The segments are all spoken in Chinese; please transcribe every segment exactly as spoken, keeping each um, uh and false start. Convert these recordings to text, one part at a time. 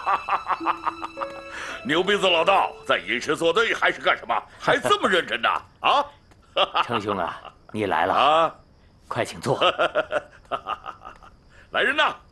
牛鼻子老道，在吟诗作对还是干什么？还这么认真呢？啊！ 程兄啊，你来了啊！ 快请坐。 来人呐！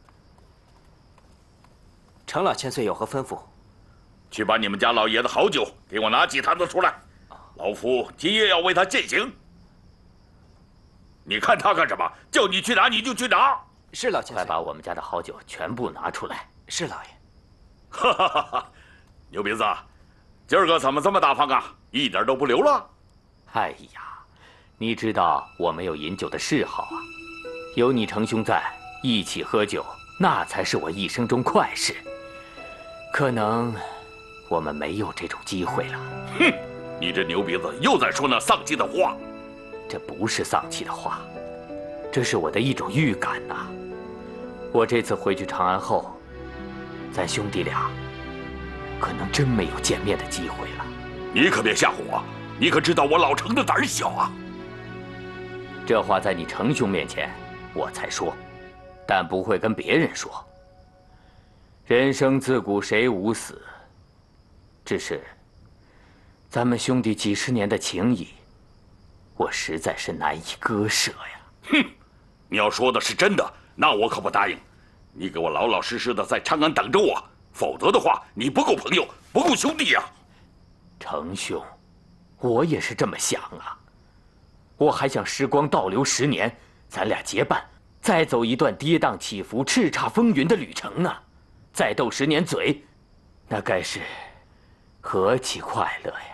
程老千岁有何吩咐？ 去把你们家老爷的好酒给我拿几坛子出来，老夫今夜要为他饯行。你看他干什么？叫你去拿你就去拿。 是老千岁。 快把我们家的好酒全部拿出来。 是老爷。 哈哈哈哈！牛鼻子，今儿个怎么这么大方啊？一点都不留了。 哎呀，你知道我没有饮酒的嗜好啊，有你程兄在，一起喝酒，那才是我一生中快事。可能我们没有这种机会了。 哼，你这牛鼻子又在说那丧气的话。 这不是丧气的话，这是我的一种预感呐。我这次回去长安后，咱兄弟俩可能真没有见面的机会了。 你可别吓唬我，你可知道我老程的胆小啊。 这话在你程兄面前我才说，但不会跟别人说。人生自古谁无死，只是咱们兄弟几十年的情谊，我实在是难以割舍呀。 哼，你要说的是真的，那我可不答应。你给我老老实实的在长安等着我，否则的话，你不够朋友，不够兄弟呀。 程兄，我也是这么想啊。我还想时光倒流十年，咱俩结伴，再走一段跌宕起伏、叱咤风云的旅程呢。再斗十年嘴，那该是何其快乐呀！